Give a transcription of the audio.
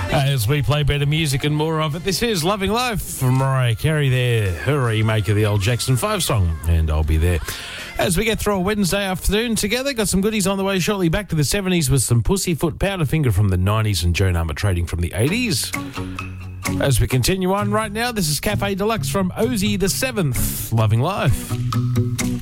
As we play better music and more of it, this is Loving Life from Mariah Carey there, her remake of the old Jackson 5 song, and I'll be there. As we get through a Wednesday afternoon together, got some goodies on the way shortly. Back to the 70s with some Pussyfoot Powderfinger from the 90s and Joan Armour Trading from the 80s. As we continue on right now, this is Cafe Deluxe from Ozzy the 7th, Loving Life.